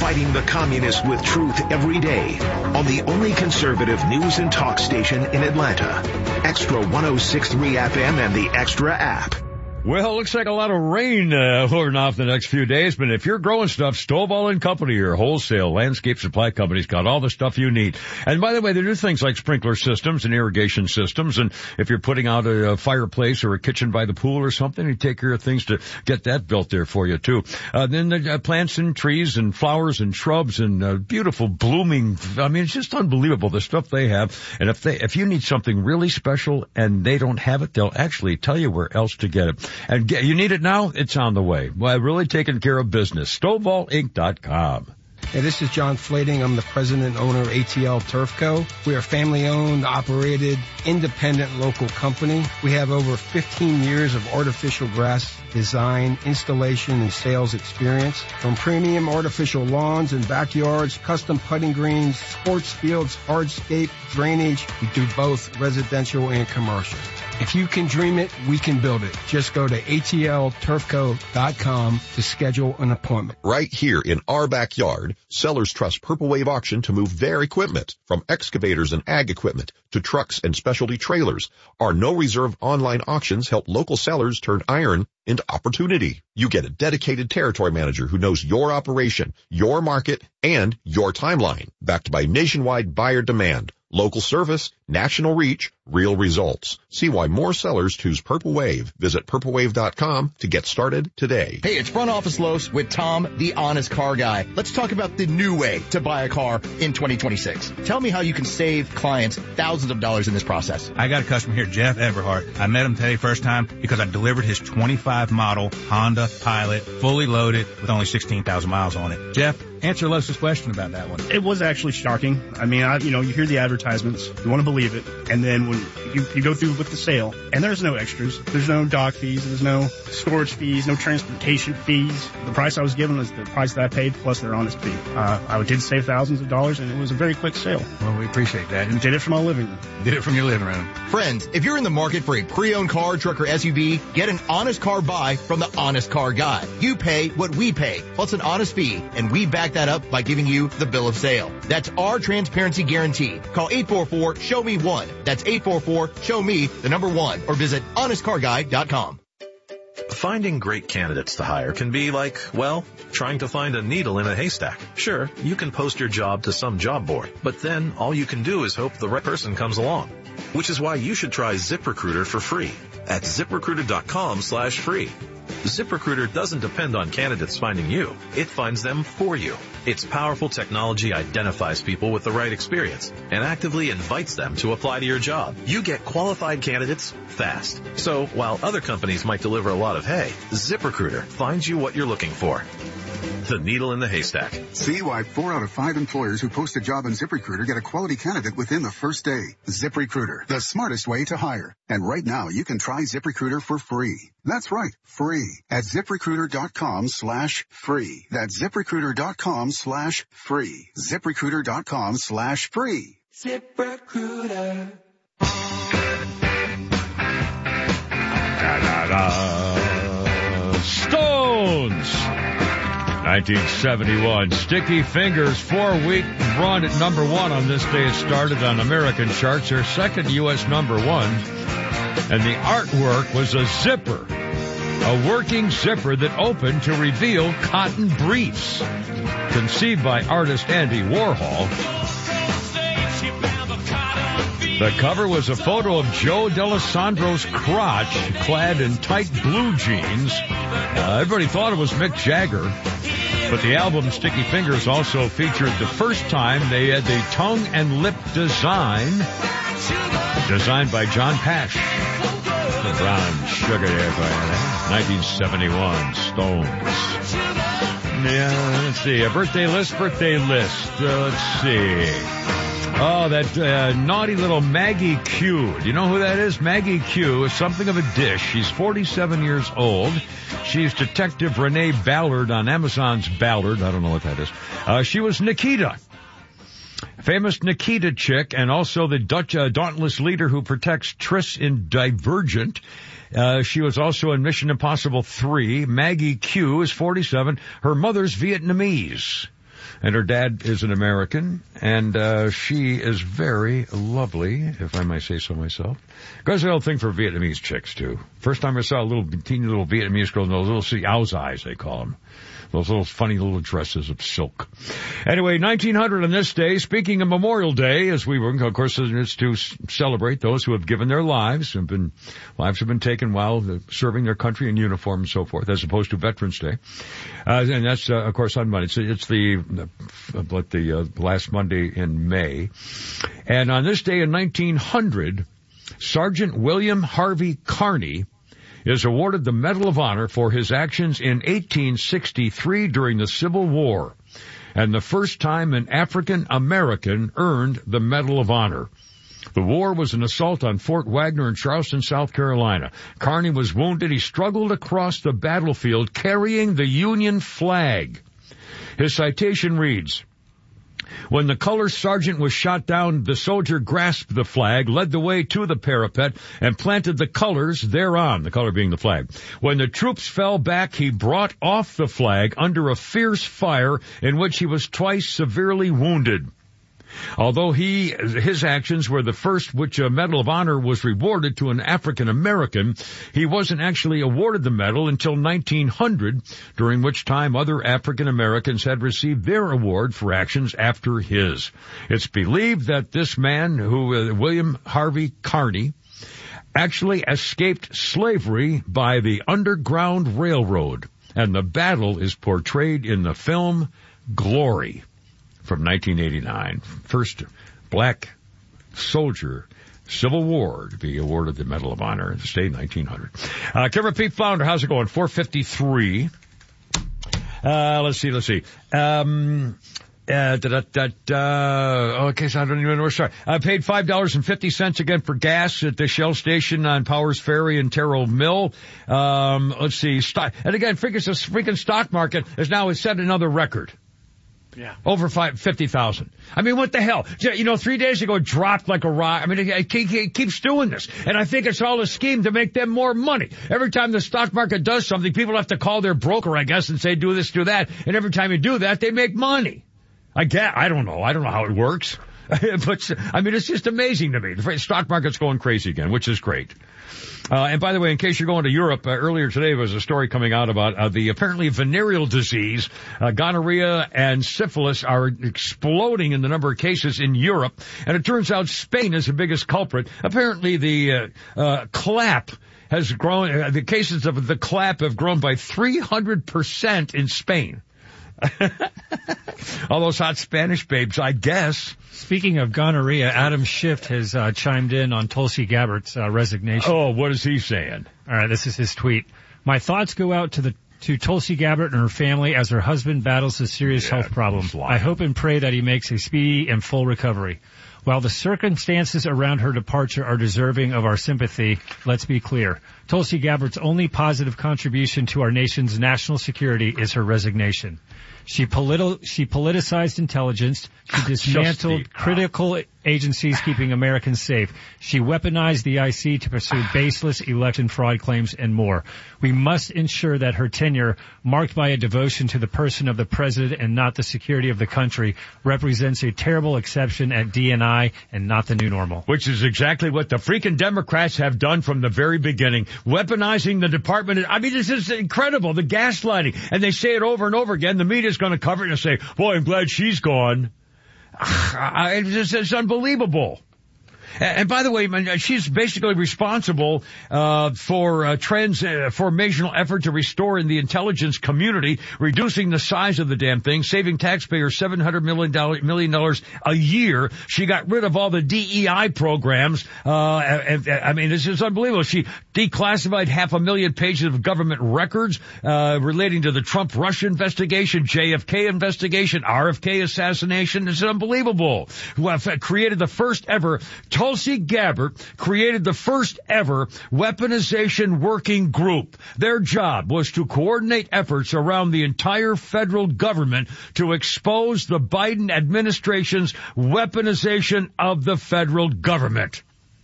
fighting the communists with truth every day on the only conservative news and talk station in Atlanta. Extra 106.3 FM and the Extra app. Well, looks like a lot of rain holding off the next few days, but if you're growing stuff, Stovall & Company, your wholesale landscape supply company's got all the stuff you need. And by the way, they do things like sprinkler systems and irrigation systems, and if you're putting out a fireplace or a kitchen by the pool or something, you take care of things to get that built there for you, too. Then the plants and trees and flowers and shrubs and beautiful blooming, I mean, it's just unbelievable, the stuff they have. And if you need something really special and they don't have it, they'll actually tell you where else to get it. And you need it now? It's on the way. Well, really taking care of business. StovallInc.com. Hey, this is John Flading. I'm the president and owner of ATL Turf Co. We are a family-owned, operated, independent local company. We have over 15 years of artificial grass design, installation, and sales experience. From premium artificial lawns and backyards, custom putting greens, sports fields, hardscape, drainage. We do both residential and commercial. If you can dream it, we can build it. Just go to atlturfco.com to schedule an appointment. Right here in our backyard, sellers trust Purple Wave Auction to move their equipment, from excavators and ag equipment to trucks and specialty trailers. Our no-reserve online auctions help local sellers turn iron into opportunity. You get a dedicated territory manager who knows your operation, your market, and your timeline, backed by nationwide buyer demand. Local service, national reach, real results. See why more sellers choose Purple Wave. Visit purplewave.com to get started today. Hey, it's Front Office Los with Tom, the honest car guy. Let's talk about the new way to buy a car in 2026. Tell me how you can save clients thousands of dollars in this process. I got a customer here, Jeff Everhart. I met him today first time because I delivered his 25 model Honda Pilot, fully loaded with only 16,000 miles on it. Jeff, answer Los's question about that one. It was actually shocking. I mean, you hear the advertisements, you want to believe it, and then when you go through with the sale, and there's no extras, there's no dock fees, there's no storage fees, no transportation fees. The price I was given was the price that I paid plus their honest fee. I did save thousands of dollars, and it was a very quick sale. Well, we appreciate that. And did it from my living room. Did it from your living room. Friends, if you're in the market for a pre-owned car, truck, or SUV, get an honest car buy from the Honest Car Guy. You pay what we pay, plus an honest fee, and we back that up by giving you the bill of sale. That's our transparency guarantee. Call 844-SHOW-ME-1. That's 844-SHOW-ME, the number 1, or visit honestcarguy.com. Finding great candidates to hire can be like, well, trying to find a needle in a haystack. Sure, you can post your job to some job board, but then all you can do is hope the right person comes along. Which is why you should try ZipRecruiter for free at ZipRecruiter.com/free. ZipRecruiter doesn't depend on candidates finding you. It finds them for you. Its powerful technology identifies people with the right experience and actively invites them to apply to your job. You get qualified candidates fast. So while other companies might deliver a lot of hay, ZipRecruiter finds you what you're looking for. The needle in the haystack. See why 4 out of 5 employers who post a job on ZipRecruiter get a quality candidate within the first day. ZipRecruiter, the smartest way to hire. And right now, you can try ZipRecruiter for free. That's right, free. At ZipRecruiter.com/free. That's ZipRecruiter.com/free. ZipRecruiter.com/free. ZipRecruiter. Stones. 1971, Sticky Fingers, 4-week run at number 1 on this day. It started on American charts, their second U.S. number 1. And the artwork was a zipper, a working zipper that opened to reveal cotton briefs. Conceived by artist Andy Warhol. The cover was a photo of Joe D'Alessandro's crotch, clad in tight blue jeans. Everybody thought it was Mick Jagger. But the album Sticky Fingers also featured the first time they had the tongue and lip design, designed by John Pash. The brown sugar there for 1971 Stones. Yeah, let's see. A birthday list. Let's see. Oh, that naughty little Maggie Q. Do you know who that is? Maggie Q is something of a dish. She's 47 years old. She's Detective Renee Ballard on Amazon's Ballard. I don't know what that is. She was Nikita. Famous Nikita chick, and also the Dutch dauntless leader who protects Triss in Divergent. She was also in Mission Impossible 3. Maggie Q is 47. Her mother's Vietnamese. and her dad is an American, and she is very lovely, if I may say so myself. Guys, I don't think for Vietnamese chicks, too. First time I saw a teeny little Vietnamese girl in those little siao's eyes, they call them. Those little funny little dresses of silk. Anyway, 1900 on this day, speaking of Memorial Day, as we were, of course, it's to celebrate those who have given their lives, lives have been taken while serving their country in uniform and so forth, as opposed to Veterans Day. And that's, of course, on Monday. It's the last Monday in May. And on this day in 1900, Sergeant William Harvey Carney is awarded the Medal of Honor for his actions in 1863 during the Civil War, and the first time an African American earned the Medal of Honor. The war was an assault on Fort Wagner in Charleston, South Carolina. Carney was wounded. He struggled across the battlefield carrying the Union flag. His citation reads, "When the color sergeant was shot down, the soldier grasped the flag, led the way to the parapet, and planted the colors thereon," the color being the flag. "When the troops fell back, he brought off the flag under a fierce fire in which he was twice severely wounded." Although his actions were the first which a Medal of Honor was rewarded to an African American, he wasn't actually awarded the medal until 1900, during which time other African Americans had received their award for actions after his. It's believed that this man, William Harvey Carney, actually escaped slavery by the Underground Railroad, and the battle is portrayed in the film Glory from 1989. First black soldier, Civil War, to be awarded the Medal of Honor in the state 1900. Kevin Pete Flounder, how's it going? 453. Let's see. Okay, so I don't even know where to start. I paid $5.50 again for gas at the Shell station on Powers Ferry in Terrell Mill. Let's see. And again, figures the freaking stock market has now set another record. Yeah. Over 50,000. I mean, what the hell? 3 days ago it dropped like a rock. I mean, it keeps doing this. And I think it's all a scheme to make them more money. Every time the stock market does something, people have to call their broker, I guess, and say, do this, do that. And every time you do that, they make money. I don't know. I don't know how it works. But, I mean, it's just amazing to me. The stock market's going crazy again, which is great. And by the way, in case you're going to Europe, earlier today there was a story coming out about the apparently venereal disease. Gonorrhea and syphilis are exploding in the number of cases in Europe. And it turns out Spain is the biggest culprit. Apparently the clap has grown, the cases of the clap have grown by 300% in Spain. All those hot Spanish babes, I guess. Speaking of gonorrhea, Adam Schiff has chimed in on Tulsi Gabbard's resignation. Oh, what is he saying? All right, this is his tweet. "My thoughts go out to Tulsi Gabbard and her family as her husband battles a serious health problem. I hope and pray that he makes a speedy and full recovery. While the circumstances around her departure are deserving of our sympathy, let's be clear. Tulsi Gabbard's only positive contribution to our nation's national security is her resignation. She politicized intelligence. She dismantled critical agencies keeping Americans safe. She weaponized the IC to pursue baseless election fraud claims and more. We must ensure that her tenure, marked by a devotion to the person of the president and not the security of the country, represents a terrible exception at DNI and not the new normal." Which is exactly what the freaking Democrats have done from the very beginning. Weaponizing the department. I mean, this is incredible. The gaslighting. And they say it over and over again. The media's going to cover it and say, boy, I'm glad she's gone. It's unbelievable. And by the way, she's basically responsible for a transformational effort to restore in the intelligence community, reducing the size of the damn thing, saving taxpayers $700 million a year. She got rid of all the DEI programs. I mean, this is unbelievable. She declassified 500,000 pages of government records relating to the Trump-Russia investigation, JFK investigation, RFK assassination. It's unbelievable. Created the first ever Tulsi Gabbard created the first ever weaponization working group. Their job was to coordinate efforts around the entire federal government to expose the Biden administration's weaponization of the federal government.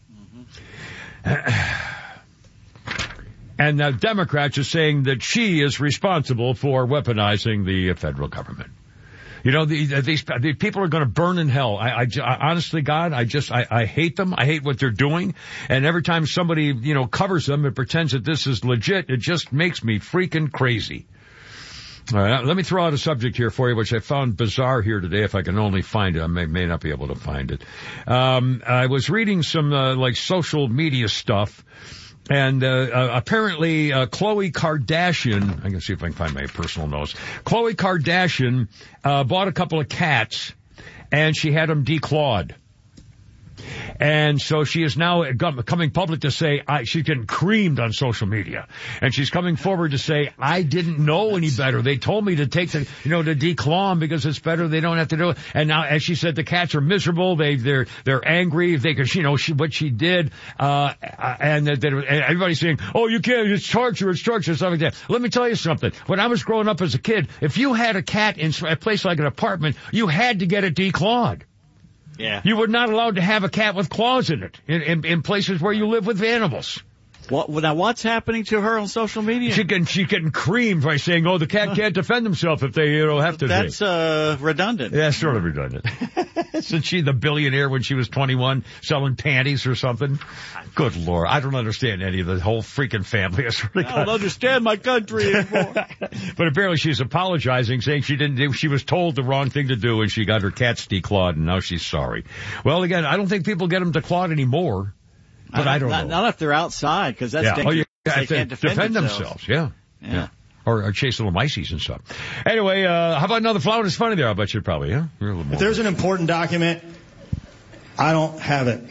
And the Democrats are saying that she is responsible for weaponizing the federal government. You know, these people are going to burn in hell. I honestly, God, I hate them. I hate what they're doing. And every time somebody, you know, covers them and pretends that this is legit, it just makes me freaking crazy. All right, let me throw out a subject here for you, which I found bizarre here today. If I can only find it, I may not be able to find it. I was reading some, like social media stuff. And apparently Khloe Kardashian, I can see if I can find my personal notes. Khloe Kardashian bought a couple of cats, and she had them declawed. And so she is now coming public to say she's getting creamed on social media. And she's coming forward to say, I didn't know any better. They told me to take to declaw them because it's better. They don't have to do it. And now, as she said, the cats are miserable. They're angry. What she did. And everybody's saying, oh, you can't. It's torture. Stuff like that. Let me tell you something. When I was growing up as a kid, if you had a cat in a place like an apartment, you had to get it declawed. Yeah. You were not allowed to have a cat with claws in it in places where you live with animals. Now what's happening to her on social media? She's getting creamed by saying, oh, the cat can't defend himself if they, have to. That's, redundant. Yeah, sort of redundant. Isn't she the billionaire when she was 21 selling panties or something? Good Lord. I don't understand any of the whole freaking family. I don't understand my country anymore. But apparently she's apologizing, saying she was told the wrong thing to do and she got her cats declawed and now she's sorry. Well, again, I don't think people get them declawed anymore. But I don't know. Not if they're outside, because that's dangerous. They can't defend themselves. Yeah. Or chase little mices and stuff. Anyway, how about another flower? It's funny there. I bet you probably, yeah? If there's an important document, I don't have it.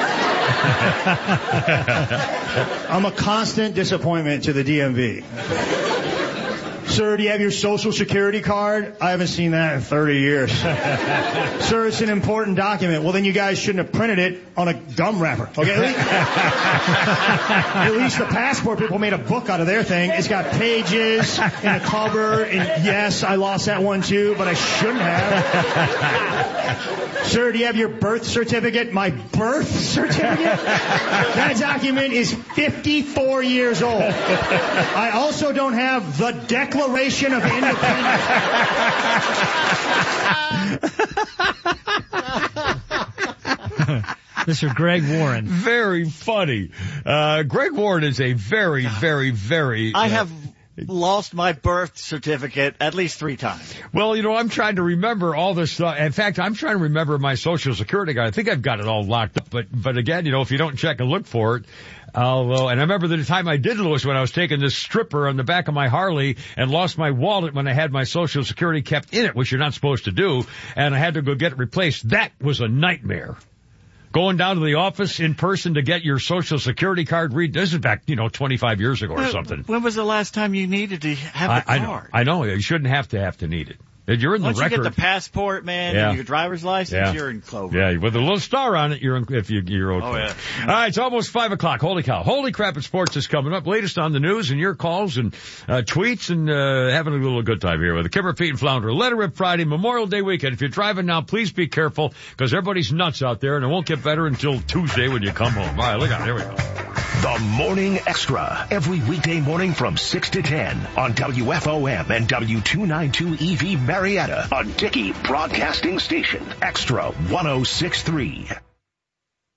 I'm a constant disappointment to the DMV. Sir, do you have your Social Security card? I haven't seen that in 30 years. Sir, it's an important document. Well, then you guys shouldn't have printed it on a gum wrapper. Okay? At least the passport people made a book out of their thing. It's got pages and a cover. And yes, I lost that one too, but I shouldn't have. Sir, do you have your birth certificate? My birth certificate? That document is 54 years old. I also don't have the Declaration of Independence. Mr. Greg Warren. Very funny. Greg Warren is a very, very, very... I have lost my birth certificate at least 3 times. Well, I'm trying to remember all this stuff. In fact, I'm trying to remember my Social Security card. I think I've got it all locked up. But again, if you don't check and look for it, and I remember the time I did lose when I was taking this stripper on the back of my Harley and lost my wallet when I had my Social Security kept in it, which you're not supposed to do, and I had to go get it replaced. That was a nightmare. Going down to the office in person to get your Social Security card this is back, 25 years ago or something. When was the last time you needed to have the card? I know. You shouldn't have to need it. You're in the record. Once you get the passport, man, and your driver's license, you're in Clover. Yeah, with a little star on it, you're okay. Oh, yeah. All right, it's almost 5 o'clock. Holy cow. Holy crap, sports is coming up. Latest on the news and your calls and tweets and having a little good time here with the Kimmer, Pete, and Flounder. Let It Rip Friday, Memorial Day weekend. If you're driving now, please be careful because everybody's nuts out there and it won't get better until Tuesday when you come home. All right, look out. Here we go. The Morning Extra, every weekday morning from 6 to 10 on WFOM and W292 EV Marietta, a Dickey Broadcasting Station, Extra 106.3.